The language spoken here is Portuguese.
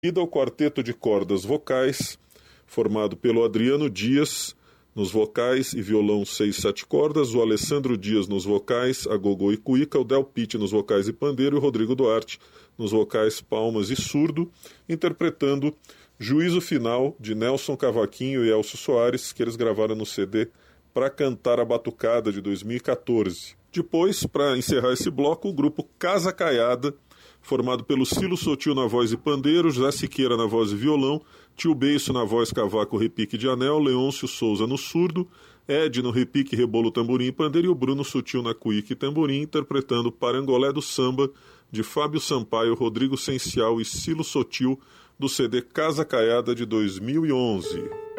O quarteto de cordas vocais, formado pelo Adriano Dias nos vocais e violão 6, 7 cordas, o Alessandro Dias nos vocais, agogô e cuíca, o Del Pitte nos vocais e pandeiro e o Rodrigo Duarte nos vocais, palmas e surdo, interpretando Juízo Final, de Nelson Cavaquinho e Elcio Soares, que eles gravaram no CD Pra Cantar a Batucada, de 2014. Depois, para encerrar esse bloco, o grupo Casa Caiada, formado pelo Cilo Sotil na voz e pandeiro, José Siqueira na voz e violão, Tio Beiço na voz, cavaco, repique de anel, Leôncio Souza no surdo, Ed no repique, rebolo, tamborim e pandeiro, e o Bruno Sutil na cuíca e tamborim, interpretando Parangolé do Samba, de Fábio Sampaio, Rodrigo Sencial e Cilo Sotil, do CD Casa Caiada, de 2011.